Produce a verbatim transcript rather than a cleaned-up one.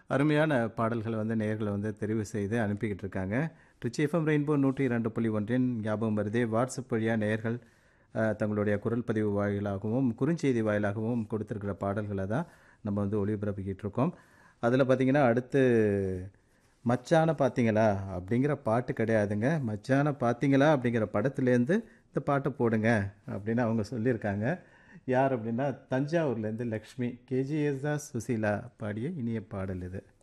அருமையான பாடல்கள வந்து நேயர்கள் வந்து தெரிவு செய்து அனுப்பிக்கிட்டு இருக்காங்க. ட்ரிச்சி எஃப்எம் ரெயின்போ நூற்று இரண்டு புள்ளி ஒன்றின் ஞாபகம் வருதே வாட்ஸ்அப் வழியா நேயர்கள் அ தங்களுடைய குரல் பதிவு வாயிலாகவும், குறுஞ்செய்தி வாயிலாகவும் கொடுத்திருக்கிற பாடல்கள தான் நம்ம வந்து ஒளிபரப்பிக்கிட்டு இருக்கோம். அதில பார்த்தீங்கன்னா, அடுத்து "மச்சான பாத்தீங்களா" அப்படிங்கிற பாட்டு கிடையாதுங்க. "மச்சான பாத்தீங்களா" அப்படிங்கிற படத்துலேருந்து இந்த பாட்ட போடுங்க அப்படின்னு அவங்க சொல்லியிருக்காங்க. யார் அப்படின்னா, தஞ்சாவூர்லேருந்து லக்ஷ்மி. கேஜிஎஸ்தாஸ் சுசீலா பாடிய இனிய பாடல் இது.